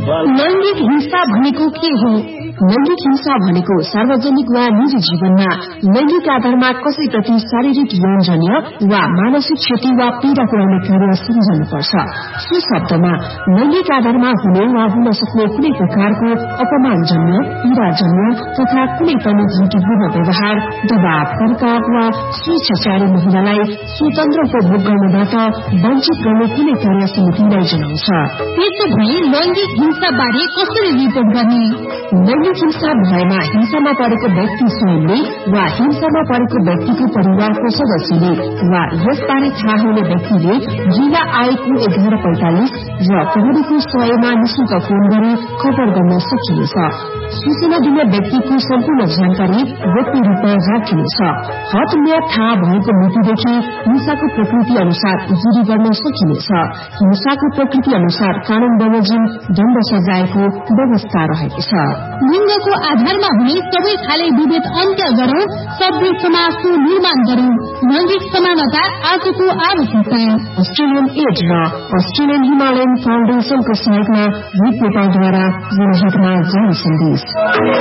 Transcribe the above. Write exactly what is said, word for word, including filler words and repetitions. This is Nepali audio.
लैंगिक हिंसा भनेको के हो? लैंगिक हिंसा भनेको सार्वजनिक वा निजी जीवनमा लैंगिक आधारमा कसैप्रति शारीरिक यौनजन्य वा मानसिक क्षति वा पीड़ा पुर्याउने कार्य सम्झनुपर्छ। सो शब्दमा लैंगिक आधारमा हुने वा हुन सक्ने कुनै प्रकारको अपमानजन्य, पीड़ाजन्य तथा कुनै पनि त्रुटिपूर्ण व्यवहार, दबाव, फर्काव वा स्वेच्छाचारी महिलालाई स्वतन्त्रको भोग गर्नबाट वञ्चित गर्ने कुनै कार्य समितिलाई जनाउँछ। त्यसो भए लैंगिक हिंसा बारे कसरी रिपोर्ट गर्ने? लैंगिक हिंसा भएमा हिंसामा परेको व्यक्ति स्वयंले वा हिंसामा परेको व्यक्तिको परिवारको सदस्यले वा यसबारे थाहा हुने व्यक्तिले जिल्ला आयोगको एघार पैंतालिस र प्रहरीको सयमा निशुल्क फोन गरी खबर गर्न सकिनेछ। सूचना दिने व्यक्तिको सम्पूर्ण जानकारी गोप्य रूपमा राखिनेछ। हदम्याद थाहा भएको मितिदेखि हिंसाको प्रकृति अनुसार जुरी गर्न सकिनेछ। हिंसाको प्रकृति अनुसार कानून बमोजिम दण्ड सजायको व्यवस्था रहेको छ। लिंगको आधारमा हुने सबै खाले विभेद अन्त्य गरौं, सभ्य समाजको निर्माण गरौं। लैंगिक समानता आजको आवश्यकता। अस्ट्रेलियन एड र अस्ट्रेलियन हिमालयन फाउन्डेशनको सहयोगमा रिपोर्टरद्वारा जनहितमा जारी सन्देश।